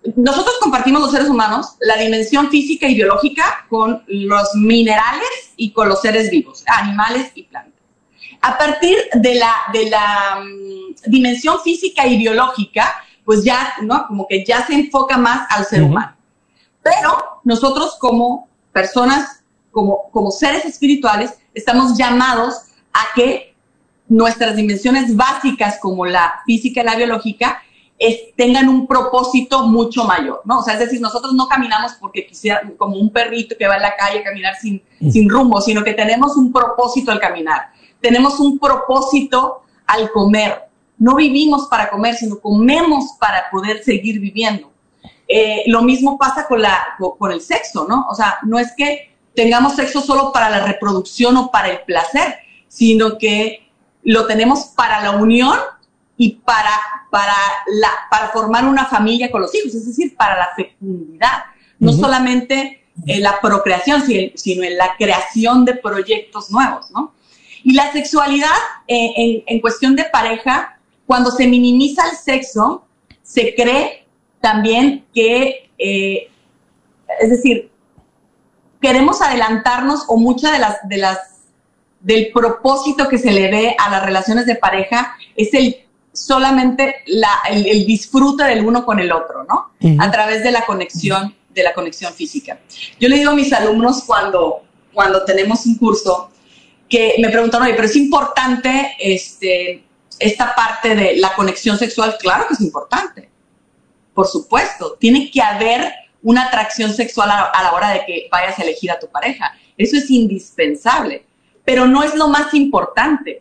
nosotros compartimos los seres humanos la dimensión física y biológica con los minerales y con los seres vivos, animales y plantas. A partir de la dimensión física y biológica, pues ya, ¿no? Como que ya se enfoca más al ser humano. Pero nosotros como personas, como seres espirituales, estamos llamados a que nuestras dimensiones básicas, como la física y la biológica, tengan un propósito mucho mayor, ¿no? O sea, es decir, nosotros no caminamos porque quisiera, como un perrito que va en la calle a caminar sin rumbo, sino que tenemos un propósito al caminar. Tenemos un propósito al comer. No vivimos para comer, sino comemos para poder seguir viviendo. Lo mismo pasa con el sexo, ¿no? O sea, no es que tengamos sexo solo para la reproducción o para el placer, sino que lo tenemos para la unión y para formar una familia con los hijos, es decir, para la fecundidad. No solamente la procreación, sino en la creación de proyectos nuevos, ¿no? Y la sexualidad, en cuestión de pareja, cuando se minimiza el sexo, se cree también que, es decir, queremos adelantarnos, o mucha del propósito que se le ve a las relaciones de pareja es solamente el disfrute del uno con el otro, ¿no? A través de la conexión física. Yo le digo a mis alumnos cuando tenemos un curso, que me preguntan, oye, pero es importante esta parte de la conexión sexual. Claro que es importante, por supuesto. Tiene que haber una atracción sexual a la hora de que vayas a elegir a tu pareja. Eso es indispensable, pero no es lo más importante.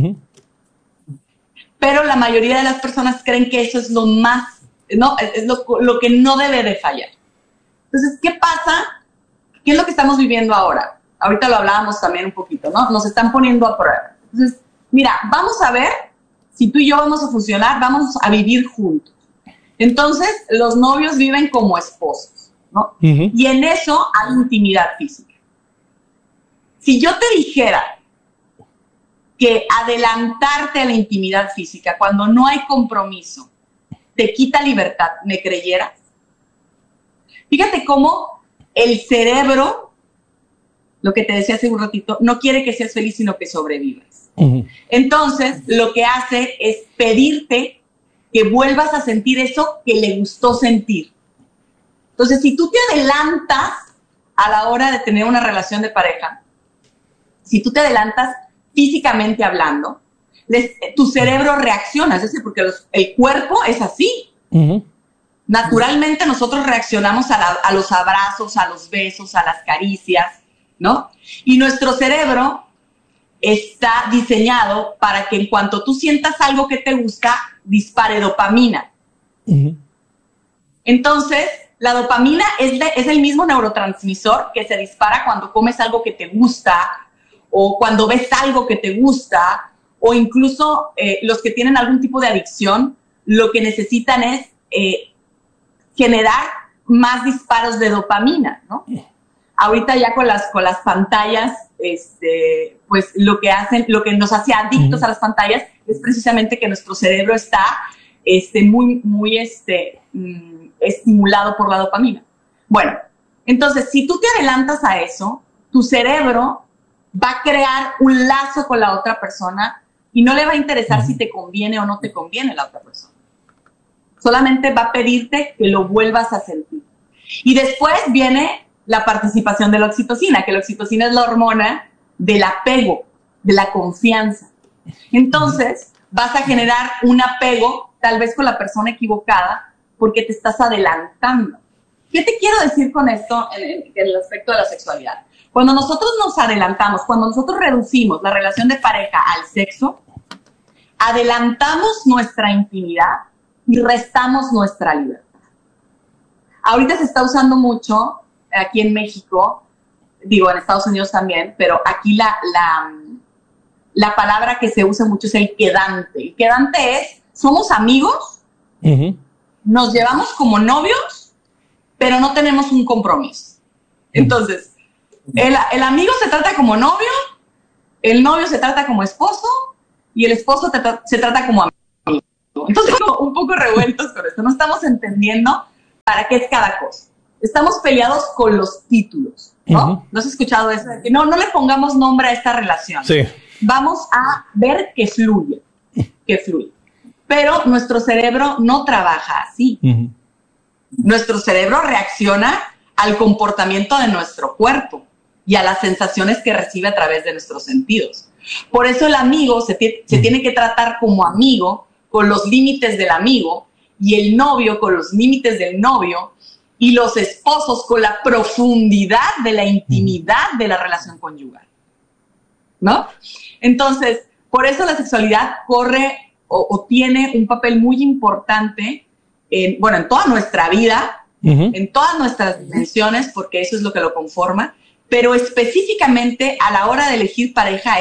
Pero la mayoría de las personas creen que eso es lo más, no, es lo que no debe de fallar. Entonces, ¿qué pasa? ¿Qué es lo que estamos viviendo ahora? Ahorita lo hablábamos también un poquito, ¿no? Nos están poniendo a prueba. Entonces, mira, vamos a ver si tú y yo vamos a funcionar, vamos a vivir juntos. Entonces, los novios viven como esposos, ¿no? Y en eso hay intimidad física. Si yo te dijera que adelantarte a la intimidad física cuando no hay compromiso te quita libertad, ¿me creyeras? Fíjate cómo el cerebro, lo que te decía hace un ratito, no quiere que seas feliz, sino que sobrevivas. Entonces, lo que hace es pedirte que vuelvas a sentir eso que le gustó sentir. Entonces, si tú te adelantas a la hora de tener una relación de pareja, si tú te adelantas físicamente hablando, tu cerebro reacciona, es decir, porque el cuerpo es así. Naturalmente nosotros reaccionamos a los abrazos, a los besos, a las caricias, ¿no? Y nuestro cerebro está diseñado para que en cuanto tú sientas algo que te gusta, dispare dopamina. Entonces, la dopamina es el mismo neurotransmisor que se dispara cuando comes algo que te gusta, o cuando ves algo que te gusta, o incluso los que tienen algún tipo de adicción, lo que necesitan es generar más disparos de dopamina, ¿no? Ahorita ya con las pantallas, pues lo que nos hace adictos a las pantallas es precisamente que nuestro cerebro está muy estimulado por la dopamina. Bueno, entonces, si tú te adelantas a eso, tu cerebro va a crear un lazo con la otra persona y no le va a interesar si te conviene o no te conviene la otra persona. Solamente va a pedirte que lo vuelvas a sentir. Y después viene la participación de la oxitocina, que la oxitocina es la hormona del apego, de la confianza. Entonces, vas a generar un apego, tal vez con la persona equivocada, porque te estás adelantando. ¿Qué te quiero decir con esto en el aspecto de la sexualidad? Cuando nosotros nos adelantamos, cuando nosotros reducimos la relación de pareja al sexo, adelantamos nuestra intimidad y restamos nuestra libertad. Ahorita se está usando mucho aquí en México, digo en Estados Unidos también, pero aquí la palabra que se usa mucho es el quedante. El quedante es, somos amigos, nos llevamos como novios, pero no tenemos un compromiso. Entonces, el amigo se trata como novio, el novio se trata como esposo y el esposo se trata como amigo. Entonces, un poco revueltos con esto. No estamos entendiendo para qué es cada cosa. Estamos peleados con los títulos, ¿no? ¿No has escuchado eso? No le pongamos nombre a esta relación. Sí. Vamos a ver que fluye. Pero nuestro cerebro no trabaja así. Nuestro cerebro reacciona al comportamiento de nuestro cuerpo y a las sensaciones que recibe a través de nuestros sentidos. Por eso el amigo se tiene que tratar como amigo, con los límites del amigo, y el novio con los límites del novio, y los esposos con la profundidad de la intimidad de la relación conyugal, ¿no? Entonces, por eso la sexualidad corre o tiene un papel muy importante en toda nuestra vida, en todas nuestras dimensiones, porque eso es lo que lo conforma, pero específicamente a la hora de elegir pareja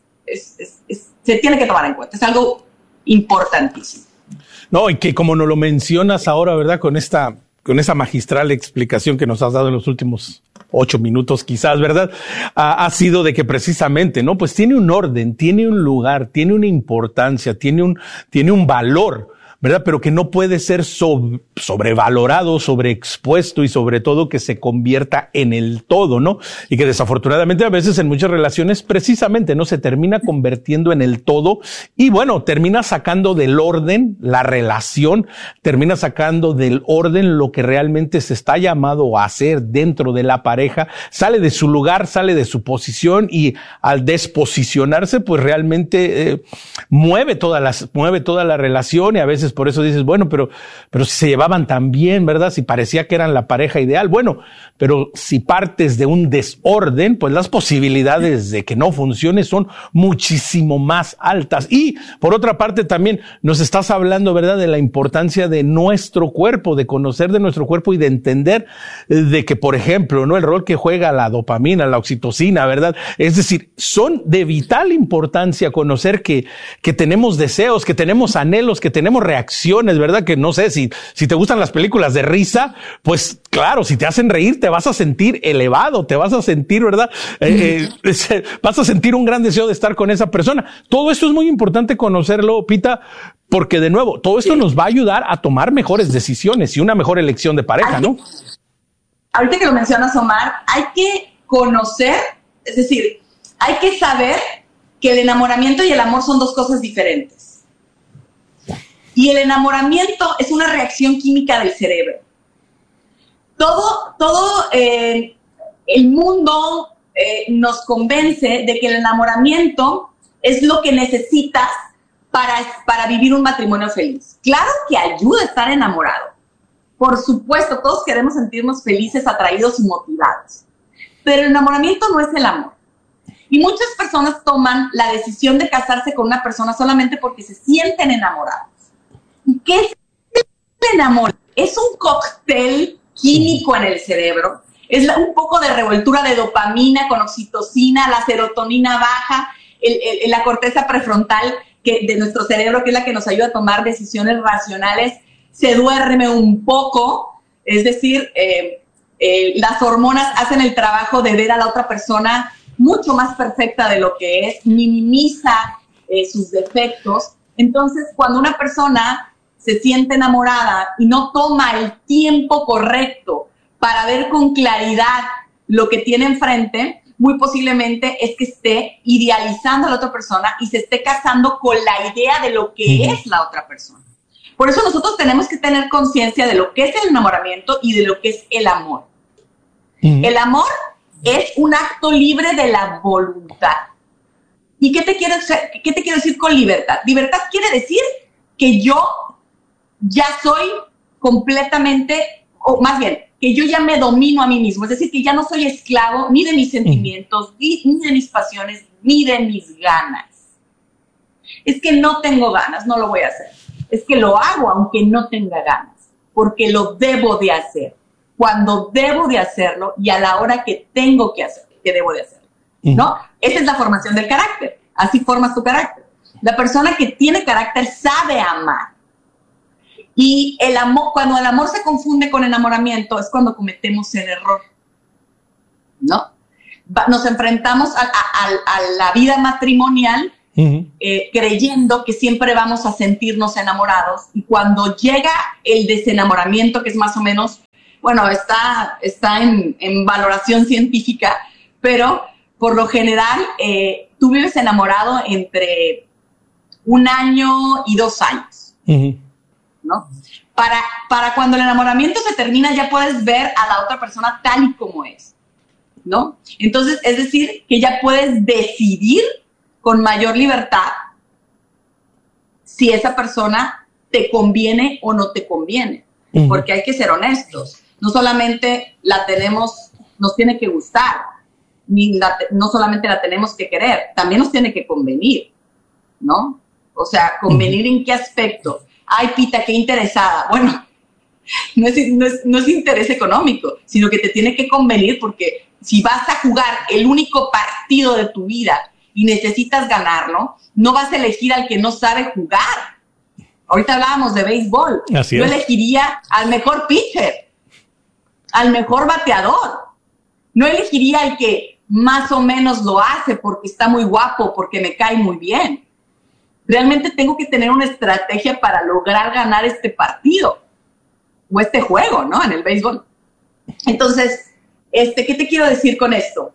se tiene que tomar en cuenta, es algo importantísimo. No, y que como nos lo mencionas ahora, ¿verdad? Con esa magistral explicación que nos has dado en los últimos 8 minutos quizás, ¿verdad? Ha sido de que precisamente, ¿no? Pues tiene un orden, tiene un lugar, tiene una importancia, tiene un valor, ¿verdad? Pero que no puede ser sobrevalorado, sobreexpuesto y sobre todo que se convierta en el todo, ¿no? Y que desafortunadamente a veces en muchas relaciones precisamente no se termina convirtiendo en el todo y bueno, termina sacando del orden la relación, termina sacando del orden lo que realmente se está llamado a hacer dentro de la pareja, sale de su lugar, sale de su posición y al desposicionarse pues realmente mueve toda la relación y a veces por eso dices, bueno, pero si se llevaban tan bien, ¿verdad? Si parecía que eran la pareja ideal. Bueno, pero si partes de un desorden, pues las posibilidades de que no funcione son muchísimo más altas. Y por otra parte también nos estás hablando, ¿verdad? De la importancia de nuestro cuerpo, de conocer de nuestro cuerpo y de entender de que, por ejemplo, ¿no? El rol que juega la dopamina, la oxitocina, ¿verdad? Es decir, son de vital importancia conocer que tenemos deseos, que tenemos anhelos, que tenemos reacciones, ¿verdad? Que no sé, si te gustan las películas de risa, pues claro, si te hacen reír, te vas a sentir elevado, te vas a sentir, ¿verdad? Vas a sentir un gran deseo de estar con esa persona. Todo esto es muy importante conocerlo, Pita, porque de nuevo, todo esto nos va a ayudar a tomar mejores decisiones y una mejor elección de pareja, ¿no? Ahorita que lo mencionas, Omar, hay que conocer, es decir, hay que saber que el enamoramiento y el amor son dos cosas diferentes. Y el enamoramiento es una reacción química del cerebro. Todo el mundo nos convence de que el enamoramiento es lo que necesitas para vivir un matrimonio feliz. Claro que ayuda a estar enamorado. Por supuesto, todos queremos sentirnos felices, atraídos y motivados. Pero el enamoramiento no es el amor. Y muchas personas toman la decisión de casarse con una persona solamente porque se sienten enamorados. ¿Qué es el amor? Es un cóctel químico en el cerebro. Es un poco de revoltura de dopamina con oxitocina, la serotonina baja, la corteza prefrontal de nuestro cerebro, que es la que nos ayuda a tomar decisiones racionales, se duerme un poco. Es decir, las hormonas hacen el trabajo de ver a la otra persona mucho más perfecta de lo que es, minimiza sus defectos. Entonces, cuando una persona se siente enamorada y no toma el tiempo correcto para ver con claridad lo que tiene enfrente, muy posiblemente es que esté idealizando a la otra persona y se esté casando con la idea de lo que es la otra persona. Por eso nosotros tenemos que tener conciencia de lo que es el enamoramiento y de lo que es el amor. El amor es un acto libre de la voluntad. ¿Y qué te quiero decir con libertad? Libertad quiere decir que yo ya soy completamente, o más bien, que yo ya me domino a mí mismo. Es decir, que ya no soy esclavo ni de mis sentimientos, ni de mis pasiones, ni de mis ganas. Es que no tengo ganas, no lo voy a hacer. Es que lo hago aunque no tenga ganas, porque lo debo de hacer. Cuando debo de hacerlo y a la hora que tengo que hacerlo, que debo de hacerlo, ¿no? Esa es la formación del carácter. Así formas tu carácter. La persona que tiene carácter sabe amar. Y el amor, cuando el amor se confunde con enamoramiento, es cuando cometemos el error, ¿no? Nos enfrentamos a la vida matrimonial creyendo que siempre vamos a sentirnos enamorados, y cuando llega el desenamoramiento, que es más o menos, bueno, está en valoración científica, pero por lo general tú vives enamorado entre 1 año y 2 años, ¿no? Para cuando el enamoramiento se termina, ya puedes ver a la otra persona tal y como es, ¿no? Entonces, es decir, que ya puedes decidir con mayor libertad si esa persona te conviene o no te conviene, porque hay que ser honestos. No solamente nos tiene que gustar, no solamente la tenemos que querer, también nos tiene que convenir, ¿no? O sea, ¿convenir en qué aspecto? Ay, Pita, qué interesada. Bueno, no es interés económico, sino que te tiene que convenir, porque si vas a jugar el único partido de tu vida y necesitas ganarlo, no vas a elegir al que no sabe jugar. Ahorita hablábamos de béisbol. Yo elegiría al mejor pitcher, al mejor bateador. No elegiría al que más o menos lo hace porque está muy guapo, porque me cae muy bien. Realmente tengo que tener una estrategia para lograr ganar este partido o este juego, ¿no? En el béisbol. Entonces, ¿qué te quiero decir con esto?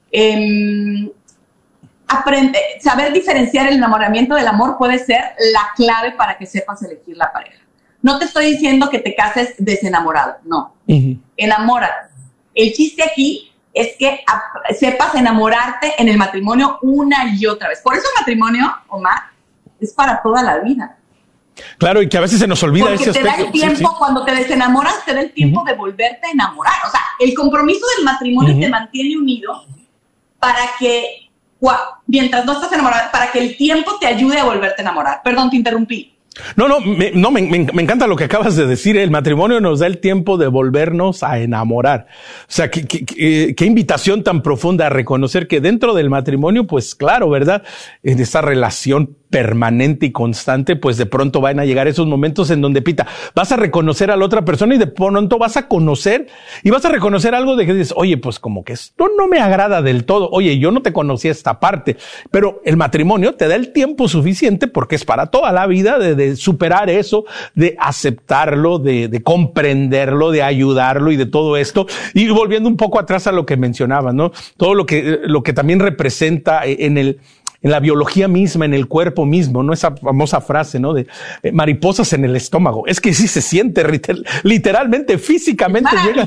Saber diferenciar el enamoramiento del amor puede ser la clave para que sepas elegir la pareja. No te estoy diciendo que te cases desenamorado, no. Enamórate. El chiste aquí es que sepas enamorarte en el matrimonio una y otra vez. Por eso el matrimonio, Omar, es para toda la vida. Claro, y que a veces se nos olvida ese aspecto. Porque te da el tiempo, cuando te desenamoras, te da el tiempo de volverte a enamorar. O sea, el compromiso del matrimonio te mantiene unido para que, mientras no estás enamorado, para que el tiempo te ayude a volverte a enamorar. Perdón, te interrumpí. No, me encanta lo que acabas de decir. El matrimonio nos da el tiempo de volvernos a enamorar. O sea, qué invitación tan profunda a reconocer que dentro del matrimonio, pues claro, ¿verdad? En esa relación permanente y constante, pues de pronto van a llegar esos momentos en donde, Pita, vas a reconocer a la otra persona y de pronto vas a conocer y vas a reconocer algo de que dices, oye, pues como que esto no me agrada del todo. Oye, yo no te conocía esta parte, pero el matrimonio te da el tiempo suficiente porque es para toda la vida de superar eso, de aceptarlo, de comprenderlo, de ayudarlo y de todo esto. Y volviendo un poco atrás a lo que mencionabas, ¿no? Todo lo que también representa en la biología misma, en el cuerpo mismo, ¿no? Esa famosa frase, ¿no? De mariposas en el estómago. Es que sí se siente literalmente, físicamente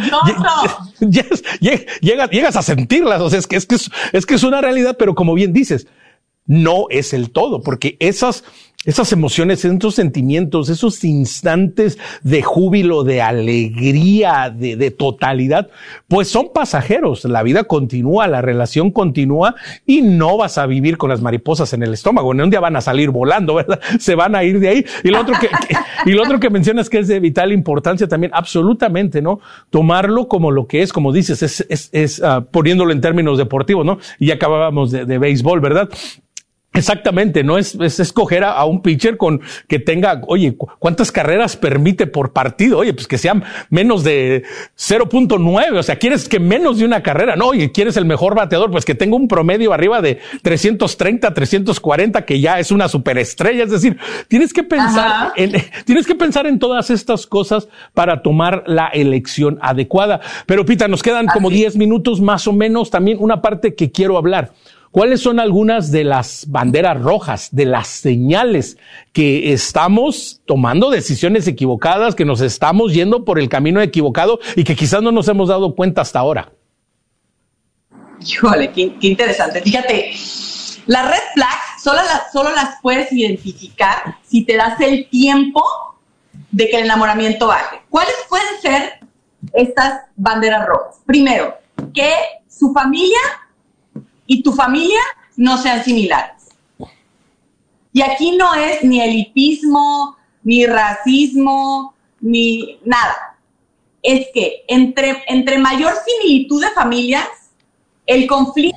llegas a sentirlas. O sea, es que es una realidad, pero como bien dices, no es el todo, porque esas emociones, esos sentimientos, esos instantes de júbilo, de alegría, de totalidad, pues son pasajeros. La vida continúa, la relación continúa y no vas a vivir con las mariposas en el estómago. Un día van a salir volando, ¿verdad? Se van a ir de ahí. Y lo otro que mencionas que es de vital importancia también, absolutamente, ¿no? Tomarlo como lo que es, como dices, es poniéndolo en términos deportivos, ¿no? Y ya acabábamos de béisbol, ¿verdad? Exactamente, no es escoger a un pitcher que tenga, oye, ¿cuántas carreras permite por partido? Oye, pues que sean menos de 0.9, o sea, quieres que menos de una carrera, no, oye, quieres el mejor bateador, pues que tenga un promedio arriba de 330, 340, que ya es una superestrella, es decir, tienes que pensar en todas estas cosas para tomar la elección adecuada. Pero Pita, nos quedan como 10 minutos más o menos, también una parte que quiero hablar. ¿Cuáles son algunas de las banderas rojas, de las señales que estamos tomando decisiones equivocadas, que nos estamos yendo por el camino equivocado y que quizás no nos hemos dado cuenta hasta ahora? Híjole, qué interesante. Fíjate, las red flags solo las puedes identificar si te das el tiempo de que el enamoramiento baje. ¿Cuáles pueden ser estas banderas rojas? Primero, que su familia y tu familia no sean similares. Y aquí no es ni elitismo, ni racismo, ni nada. Es que entre mayor similitud de familias, el conflicto.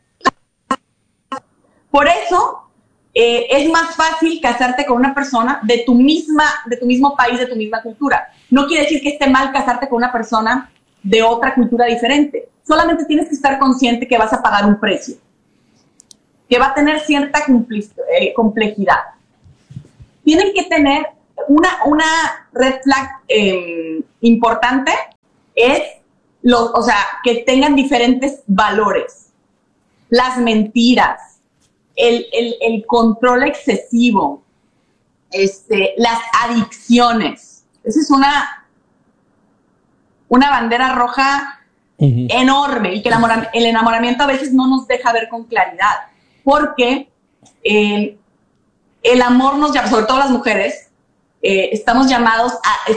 Por eso es más fácil casarte con una persona de tu mismo país, de tu misma cultura. No quiere decir que esté mal casarte con una persona de otra cultura diferente. Solamente tienes que estar consciente que vas a pagar un precio. que va a tener cierta complejidad. Tienen que tener una red flag importante, es que tengan diferentes valores. Las mentiras, el control excesivo, las adicciones. Esa es una bandera roja enorme, y que el enamoramiento a veces no nos deja ver con claridad, porque el amor nos llama, sobre todo las mujeres, estamos llamadas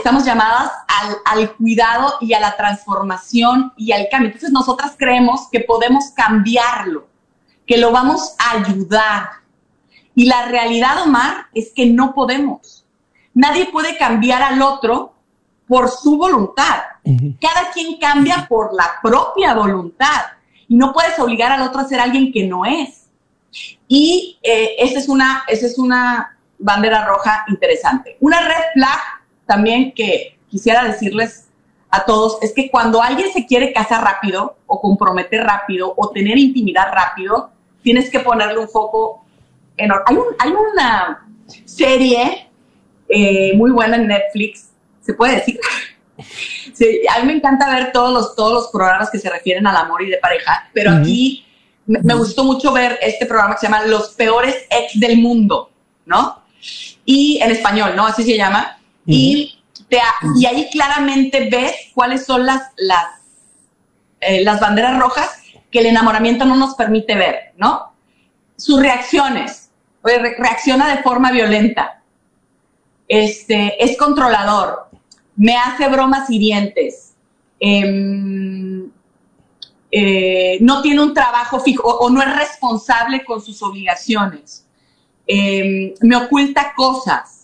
al cuidado y a la transformación y al cambio. Entonces nosotras creemos que podemos cambiarlo, que lo vamos a ayudar. Y la realidad, Omar, es que no podemos. Nadie puede cambiar al otro por su voluntad. Cada quien cambia por la propia voluntad. Y no puedes obligar al otro a ser alguien que no es. Y esa es una bandera roja interesante. Una red flag también que quisiera decirles a todos es que cuando alguien se quiere casar rápido o comprometer rápido o tener intimidad rápido, tienes que ponerle un foco enorme. Hay una serie muy buena en Netflix, se puede decir. Sí, a mí me encanta ver todos los programas que se refieren al amor y de pareja, pero aquí me gustó mucho ver este programa que se llama Los Peores Ex del Mundo, ¿no? Y en español, ¿no? Así se llama. Y ahí claramente ves cuáles son las banderas rojas que el enamoramiento no nos permite ver, ¿no? Sus reacciones. Reacciona de forma violenta. Es controlador. Me hace bromas hirientes. No tiene un trabajo fijo o no es responsable con sus obligaciones. Me oculta cosas.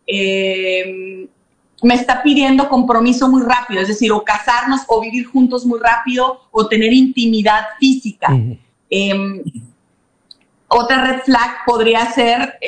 Me está pidiendo compromiso muy rápido, es decir, o casarnos o vivir juntos muy rápido o tener intimidad física. Otra red flag podría ser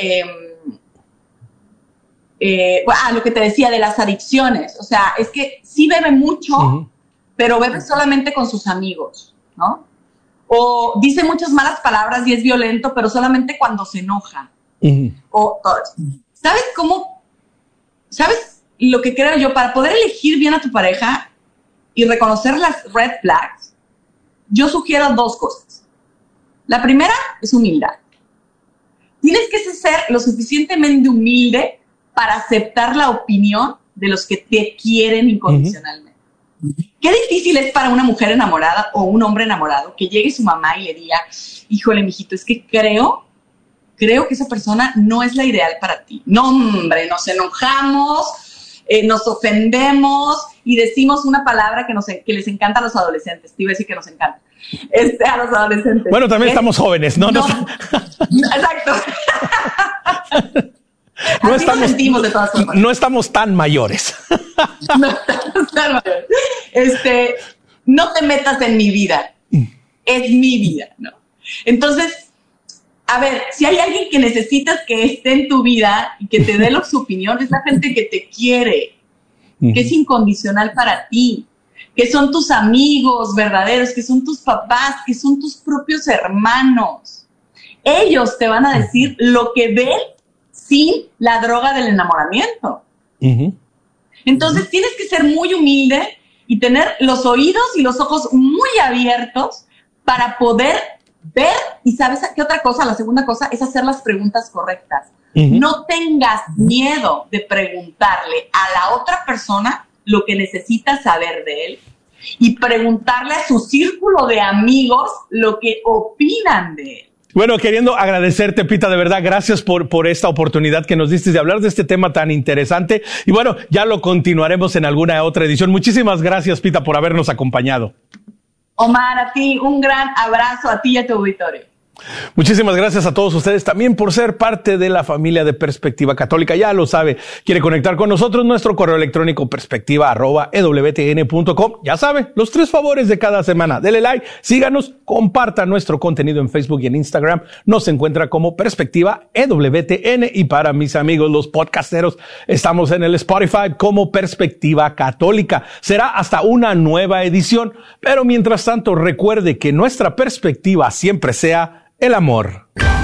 lo que te decía de las adicciones. O sea, es que sí bebe mucho, pero bebe solamente con sus amigos, ¿no? O dice muchas malas palabras y es violento, pero solamente cuando se enoja. ¿Sabes cómo? ¿Sabes lo que creo yo? Para poder elegir bien a tu pareja y reconocer las red flags, yo sugiero 2 cosas. La primera es humildad. Tienes que ser lo suficientemente humilde para aceptar la opinión de los que te quieren incondicionalmente. Qué difícil es para una mujer enamorada o un hombre enamorado que llegue su mamá y le diga, híjole, mijito, es que creo que esa persona no es la ideal para ti. No, hombre, nos enojamos, nos ofendemos y decimos una palabra que les encanta a los adolescentes. Te iba a decir que nos encanta. A los adolescentes. Bueno, también estamos jóvenes, ¿no? Exacto. No estamos, nos sentimos de todas formas. No estamos tan mayores. No estamos tan mayores. No te metas en mi vida. Es mi vida, ¿no? Entonces, a ver, si hay alguien que necesitas que esté en tu vida y que te dé su opinión, es la gente que te quiere, que es incondicional para ti, que son tus amigos verdaderos, que son tus papás, que son tus propios hermanos. Ellos te van a decir lo que ven sin la droga del enamoramiento. Entonces tienes que ser muy humilde y tener los oídos y los ojos muy abiertos para poder ver. Y ¿sabes qué otra cosa? La segunda cosa es hacer las preguntas correctas. No tengas miedo de preguntarle a la otra persona lo que necesitas saber de él y preguntarle a su círculo de amigos lo que opinan de él. Bueno, queriendo agradecerte, Pita, de verdad, gracias por esta oportunidad que nos diste de hablar de este tema tan interesante. Y bueno, ya lo continuaremos en alguna otra edición. Muchísimas gracias, Pita, por habernos acompañado. Omar, a ti un gran abrazo, a ti y a tu auditorio. Muchísimas gracias a todos ustedes también por ser parte de la familia de Perspectiva Católica. Ya lo sabe, quiere conectar con nosotros, nuestro correo electrónico perspectiva@ewtn.com. Ya sabe, los 3 favores de cada semana. Dele like, síganos, comparta nuestro contenido en Facebook y en Instagram. Nos encuentra como Perspectiva EWTN. Y para mis amigos, los podcasteros, estamos en el Spotify como Perspectiva Católica. Será hasta una nueva edición. Pero mientras tanto, recuerde que nuestra perspectiva siempre sea el amor.